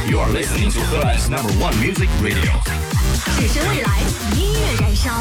You are listening to Heartland's #1 music radio。 只身未来，音乐燃烧。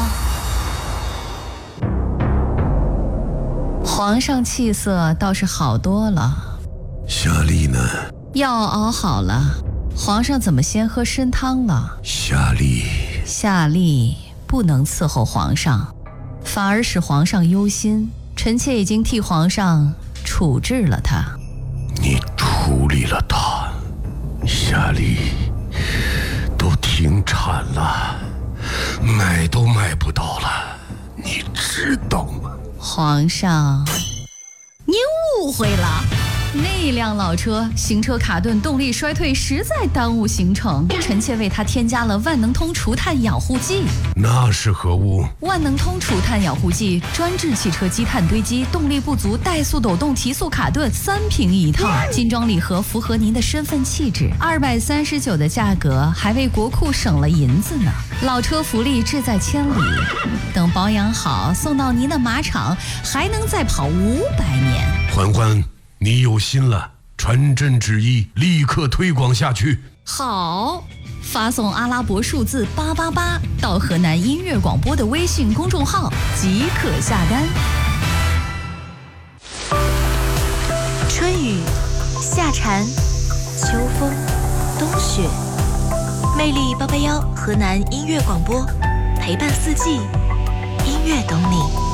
皇上气色倒是好多了。 夏丽呢？ 药熬好了，皇上怎么先喝参汤了？夏丽不能伺候皇上，反而使皇上忧心。臣妾已经替皇上处置了他。 你处理了他？夏丽都停产了，买都买不到了，你知道吗？ 皇上， 您误会了。 那辆老车行车卡顿，动力衰退，实在耽误行程。臣妾为他添加了万能通除碳养护剂。 那是何物？ 万能通除碳养护剂专治汽车积碳堆积、动力不足、怠速抖动、提速卡顿，3瓶一套，精装礼盒，符合您的身份气质。239的价格，还为国库省了银子呢。老车福利志在千里，等保养好，送到您的马场，还能再跑500年。 欢欢，你有心了，传朕旨意，立刻推广下去。 好，发送阿拉伯数字888到河南音乐广播的微信公众号即可下单。 春雨、夏蝉、秋风、冬雪，魅力881河南音乐广播，陪伴四季，音乐懂你。